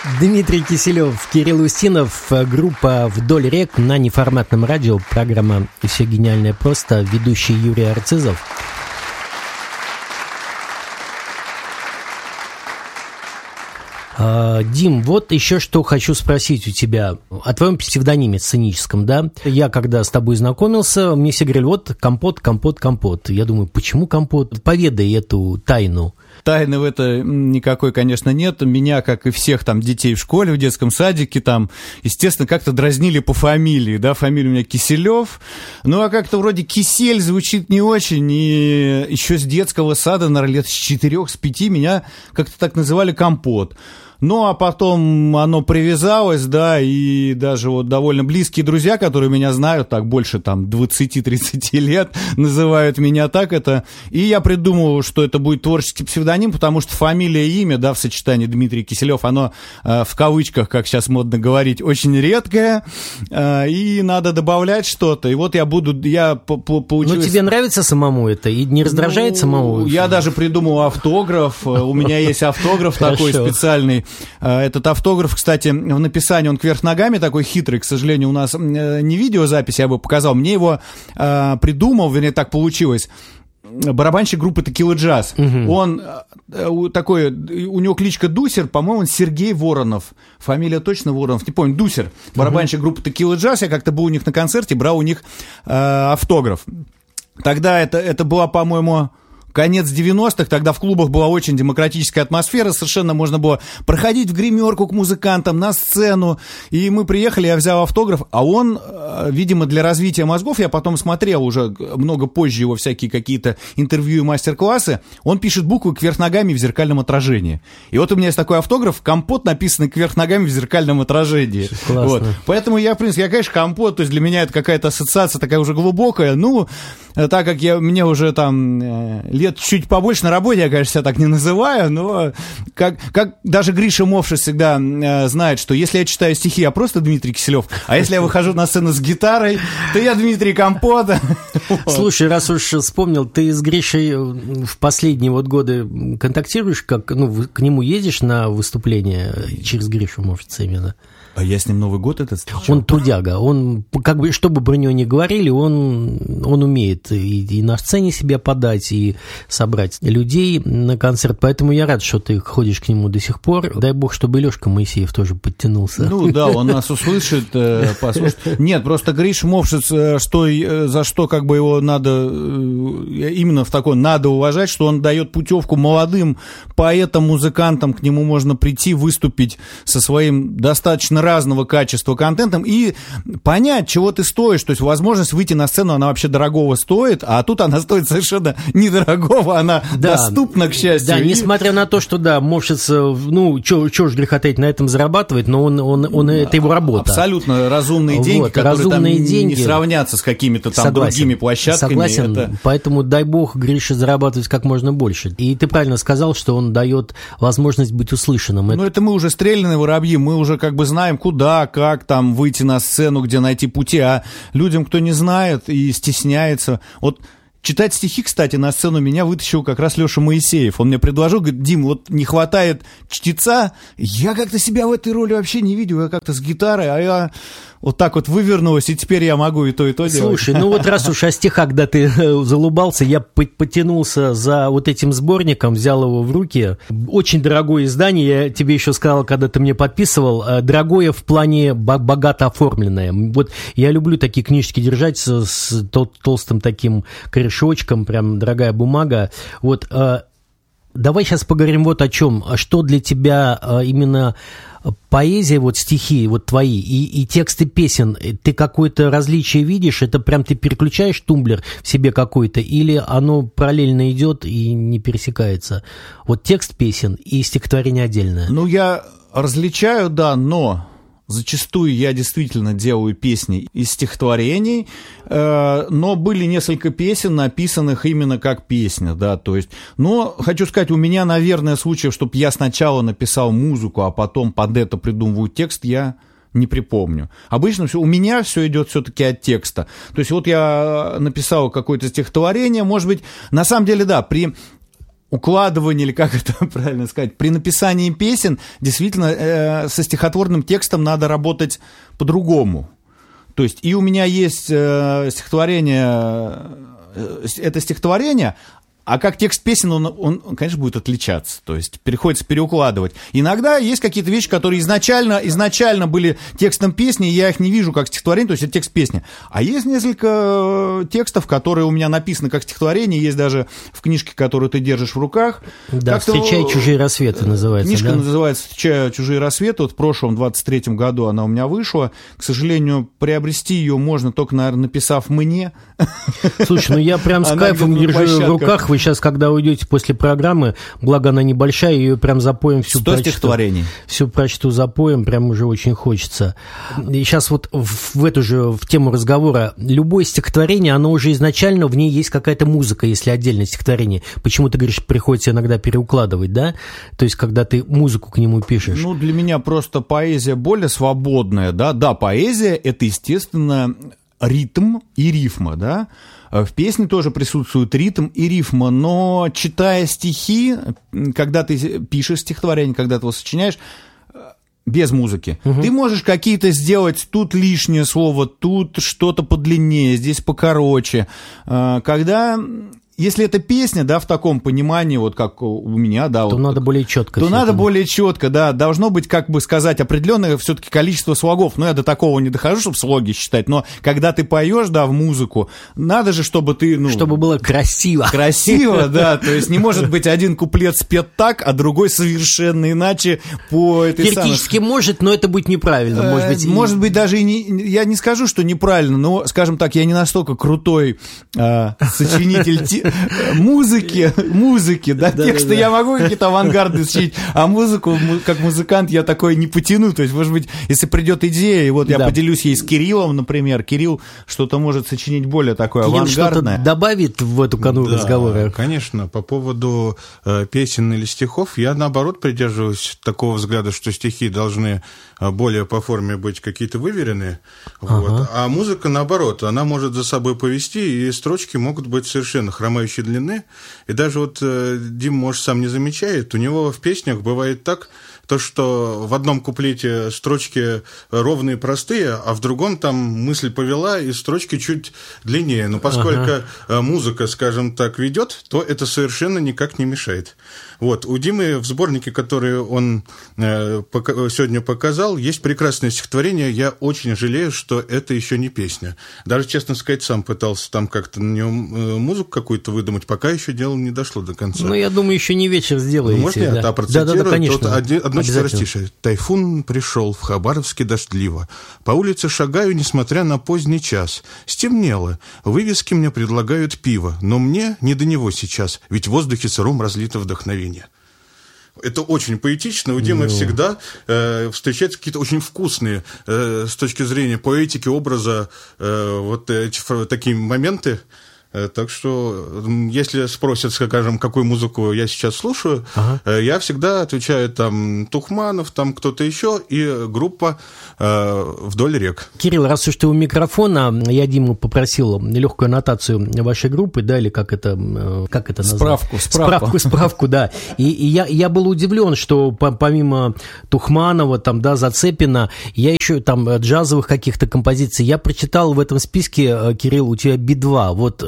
Дмитрий Киселев, Кирилл Устинов, группа «Вдоль рек» на неформатном радио, программа «Все гениальное просто», ведущий Юрий Арцизов. Дим, вот еще что хочу спросить у тебя о твоем псевдониме сценическом, да? Я когда с тобой знакомился, мне все говорили, вот компот, компот, компот. Я думаю, почему компот? Поведай эту тайну. Тайны в это никакой, конечно, нет. Меня, как и всех там детей в школе, в детском садике, там, естественно, как-то дразнили по фамилии, да, фамилия у меня Киселев. Ну, а как-то вроде Кисель звучит не очень, и еще с детского сада, наверное, лет с 4-5 меня как-то так называли Компот. Ну, а потом оно привязалось, да, и даже вот довольно близкие друзья, которые меня знают, так больше там 20-30 лет, называют меня так это. И я придумал, что это будет творческий псевдоним, потому что фамилия и имя, да, в сочетании Дмитрий Киселев, оно в кавычках, как сейчас модно говорить, очень редкое, и надо добавлять что-то. И вот я получилось... Но тебе нравится самому это? И не раздражает самого? Я даже придумал автограф, у меня есть автограф такой специальный. Этот автограф, кстати, в написании он кверх ногами такой хитрый, к сожалению, у нас не видеозапись, я бы показал, мне его придумал, вернее, так получилось, барабанщик группы Текила Джаз. Он такой, у него кличка Дусер, по-моему, он Сергей Воронов. Фамилия точно Воронов, не помню, Дусер. Барабанщик группы Текила Джаз, я как-то был у них на концерте, брал у них автограф. Тогда это была, по-моему... Конец 90-х, тогда в клубах была очень демократическая атмосфера, совершенно можно было проходить в гримерку к музыкантам, на сцену, и мы приехали, я взял автограф, а он, видимо, для развития мозгов, я потом смотрел уже много позже его всякие какие-то интервью и мастер-классы, он пишет буквы кверх ногами в зеркальном отражении. И вот у меня есть такой автограф, Компот, написанный кверх ногами в зеркальном отражении. Вот. Поэтому я, в принципе, конечно, Компот, то есть для меня это какая-то ассоциация такая уже глубокая, ну, так как мне уже там... лет чуть побольше на работе, я, конечно, себя так не называю, но как даже Гриша Мовшис всегда знает, что если я читаю стихи, я просто Дмитрий Киселев, а если я выхожу на сцену с гитарой, то я Дмитрий Компот. Слушай, раз уж вспомнил, ты с Гришей в последние вот годы контактируешь, как, ну, к нему ездишь на выступление через Гришу Мовшиса именно? А я с ним Новый год этот встречал. Он трудяга, он, как бы, что бы про него ни говорили, он умеет и на сцене себя подать, и собрать людей на концерт, поэтому я рад, что ты ходишь к нему до сих пор. Дай бог, чтобы Лёшка Моисеев тоже подтянулся. Ну да, он нас услышит, послушает. Нет, просто Гриша Мовшиц, за что как бы его надо, именно в такой, надо уважать, что он дает путевку молодым поэтам, музыкантам, к нему можно прийти, выступить со своим достаточно разного качества контентом и понять, чего ты стоишь. То есть возможность выйти на сцену, она вообще дорогого стоит, а тут она стоит совершенно недорогого, она доступна, к счастью. Да, несмотря на то, что, да, Мовшиц, ну, чё ж греха таить, на этом зарабатывает, но он это его работа. Абсолютно разумные деньги, вот, которые разумные там деньги. Не сравнятся с какими-то там другими площадками. Согласен, поэтому дай бог Грише зарабатывать как можно больше. И ты правильно сказал, что он дает возможность быть услышанным. Ну, это мы уже стреляные воробьи, мы уже как бы знаем, куда, как там выйти на сцену, где найти пути, а людям, кто не знает и стесняется, вот читать стихи, кстати, на сцену меня вытащил как раз Леша Моисеев. Он мне предложил, говорит, Дим, вот не хватает чтеца, я как-то себя в этой роли вообще не видел, я как-то с гитарой, а я вот так вот вывернулась, и теперь я могу и то делать. Слушай, ну вот раз уж о стихах, когда ты залубался, я потянулся за вот этим сборником, взял его в руки. Очень дорогое издание, я тебе еще сказал, когда ты мне подписывал, дорогое в плане богато оформленное. Вот я люблю такие книжечки держать с толстым таким корешочком, прям дорогая бумага. Вот давай сейчас поговорим вот о чем. Что для тебя именно поэзия, вот стихи вот твои и тексты песен, ты какое-то различие видишь? Это прям ты переключаешь тумблер в себе какой-то, или оно параллельно идет и не пересекается? Вот текст песен и стихотворение отдельное. Ну, я различаю, да, но зачастую я действительно делаю песни из стихотворений, но были несколько песен, написанных именно как песня, да, то есть, но хочу сказать, у меня, наверное, случаев, чтобы я сначала написал музыку, а потом под это придумываю текст, я не припомню. Обычно у меня все идет все-таки от текста. То есть вот я написал какое-то стихотворение, может быть, на самом деле, да, укладывании, или как это правильно сказать, при написании песен действительно со стихотворным текстом надо работать по-другому. То есть и у меня есть стихотворение, это стихотворение, а как текст песен, он, конечно, будет отличаться. То есть приходится переукладывать. Иногда есть какие-то вещи, которые изначально были текстом песни, и я их не вижу как стихотворение, то есть это текст песни. А есть несколько текстов, которые у меня написаны как стихотворение, есть даже в книжке, которую ты держишь в руках. Да, «Встречай чужие рассветы» называется. Книжка называется «Встречай чужие рассветы». Вот в прошлом, 23-м году она у меня вышла. К сожалению, приобрести ее можно только, наверное, написав мне. Слушай, ну я прям с кайфом держу в руках. Вы сейчас, когда уйдете после программы, благо она небольшая, ее прям запоем всю 100 стихотворений. Всю прочту запоем, прям уже очень хочется. И сейчас вот в тему разговора, любое стихотворение, оно уже изначально, в ней есть какая-то музыка, если отдельное стихотворение. Почему ты говоришь, приходится иногда переукладывать, да? То есть, когда ты музыку к нему пишешь. Ну, для меня просто поэзия более свободная, да? Да, поэзия — это, естественно, ритм и рифма, да? В песне тоже присутствует ритм и рифма, но читая стихи, когда ты пишешь стихотворение, когда ты его сочиняешь, без музыки, ты можешь какие-то сделать тут лишнее слово, тут что-то подлиннее, здесь покороче. Если это песня, да, в таком понимании, вот как у меня, да, то вот, надо более четко. То надо более четко, да, должно быть, как бы сказать, определенное все-таки количество слогов. Ну, я до такого не дохожу, чтобы слоги считать, но когда ты поешь, да, в музыку, надо же, чтобы ты, ну... Чтобы было красиво. Красиво, да, то есть не может быть один куплет спет так, а другой совершенно иначе по этой самой... Теоретически может, но это будет неправильно, может быть, даже и не... Я не скажу, что неправильно, но, скажем так, я не настолько крутой сочинитель музыки, да, тексты я могу какие-то авангарды сочинить, а музыку, как музыкант, я такой не потяну, то есть, может быть, если придет идея, и вот я поделюсь ей с Кириллом, например, Кирилл что-то может сочинить более такое авангардное. Что-то добавит в эту канву разговора? Конечно, по поводу песен или стихов, я, наоборот, придерживаюсь такого взгляда, что стихи должны более по форме быть какие-то выверенные, вот. А музыка, наоборот, она может за собой повести, и строчки могут быть совершенно хромающей длины, и даже вот Дим, может, сам не замечает, у него в песнях бывает так, то, что в одном куплете строчки ровные, простые, а в другом там мысль повела, и строчки чуть длиннее. Но поскольку музыка, скажем так, ведет, то это совершенно никак не мешает. Вот. У Димы в сборнике, который он сегодня показал, есть прекрасное стихотворение. Я очень жалею, что это еще не песня. Даже, честно сказать, сам пытался там как-то на нем музыку какую-то выдумать, пока еще дело не дошло до конца. Ну, я думаю, еще не вечер сделаете. Можно я процитирую? Да, конечно. Тут одно четверостишее. «Тайфун пришел в Хабаровске дождливо. По улице шагаю, несмотря на поздний час. Стемнело. Вывески мне предлагают пиво, но мне не до него сейчас, ведь в воздухе сыром разлито вдохновение». Это очень поэтично. У Димы всегда встречаются какие-то очень вкусные с точки зрения поэтики, образа вот эти такие моменты. Так что, если спросят, скажем, какую музыку я сейчас слушаю, я всегда отвечаю, там, Тухманов, там кто-то еще, и группа «Вдоль рек». Кирилл, раз уж ты у микрофона, я Диму попросил легкую аннотацию вашей группы, да, или как это назвать? Справку, да. И я был удивлен, что помимо Тухманова, там, да, Зацепина, я еще там джазовых каких-то композиций, я прочитал в этом списке, Кирилл, у тебя Би-2, вот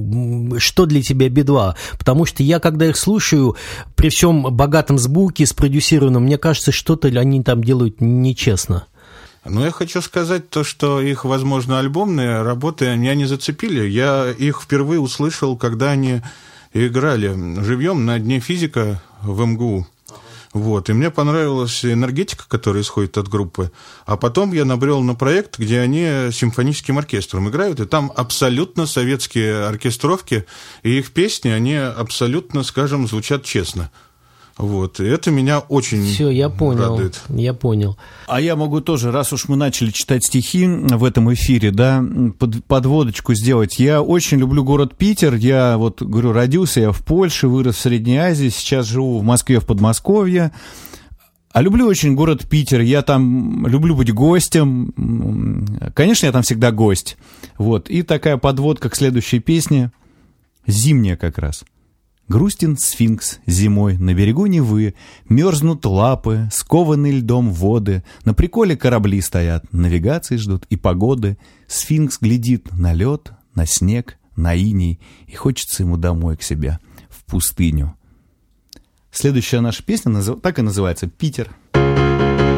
что для тебя Би-2? Потому что я, когда их слушаю, при всем богатом звуке, спродюсированном, мне кажется, что-то они там делают нечестно. Ну, я хочу сказать то, что их, возможно, альбомные работы меня не зацепили. Я их впервые услышал, когда они играли живьем на Дне физика в МГУ. Вот, и мне понравилась энергетика, которая исходит от группы. А потом я набрел на проект, где они симфоническим оркестром играют, и там абсолютно советские оркестровки, и их песни, они абсолютно, скажем, звучат честно. Вот, и это меня очень радует. Все, я понял. А я могу тоже, раз уж мы начали читать стихи в этом эфире, да, подводочку сделать. Я очень люблю город Питер. Я вот, говорю, родился я в Польше, вырос в Средней Азии, сейчас живу в Москве, в Подмосковье. А люблю очень город Питер. Я там люблю быть гостем. Конечно, я там всегда гость. Вот, и такая подводка к следующей песне. Зимняя как раз. Грустен сфинкс зимой на берегу Невы, мерзнут лапы, скованы льдом воды, на приколе корабли стоят, навигации ждут и погоды. Сфинкс глядит на лед, на снег, на иней, и хочется ему домой к себе, в пустыню. Следующая наша песня так и называется «Питер».